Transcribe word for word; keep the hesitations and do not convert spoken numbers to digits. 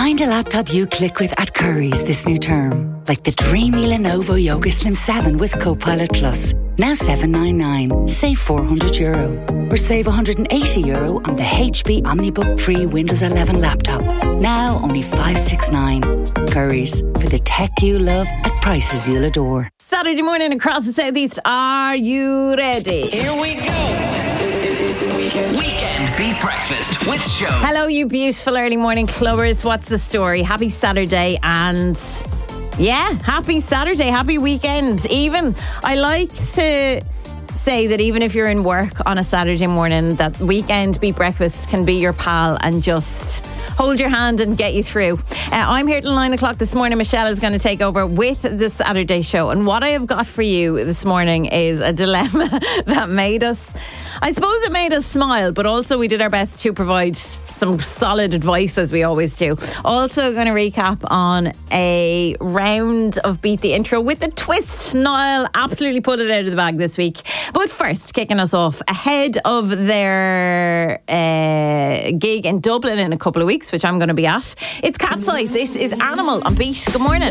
Find a laptop you click with at Currys this new term, like the dreamy Lenovo Yoga Slim seven with Copilot Plus. Now seven ninety-nine, save four hundred euro. Or save one hundred eighty euro on the H P OmniBook Free Windows eleven laptop. Now only five sixty-nine. Currys, for the tech you love at prices you'll adore. Saturday morning across the southeast. Are you ready? Here we go. It is the weekend. Weekend Beat Breakfast with Show. Hello, you beautiful early morning clubbers. What's the story? Happy Saturday and... yeah, happy Saturday, happy weekend. Even, I like to say that even if you're in work on a Saturday morning, that Weekend Beat Breakfast can be your pal and just hold your hand and get you through. Uh, I'm here till nine o'clock this morning. Michelle is going to take over with the Saturday show. And what I have got for you this morning is a dilemma that made us... I suppose it made us smile, but also we did our best to provide some solid advice, as we always do. Also going to recap on a round of Beat the Intro with a twist. Niall absolutely put it out of the bag this week. But first, kicking us off, ahead of their uh, gig in Dublin in a couple of weeks, which I'm going to be at, it's Cat's Eye. This is Animal on Beat. Good morning.